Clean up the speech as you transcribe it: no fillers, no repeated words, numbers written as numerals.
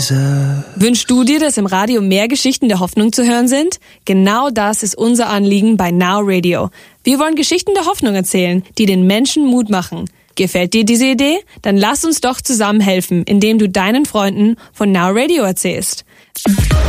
Krise. Wünschst du dir, dass im Radio mehr Geschichten der Hoffnung zu hören sind? Genau das ist unser Anliegen bei Now Radio. Wir wollen Geschichten der Hoffnung erzählen, die den Menschen Mut machen. Gefällt dir diese Idee? Dann lass uns doch zusammen helfen, indem du deinen Freunden von Now Radio erzählst.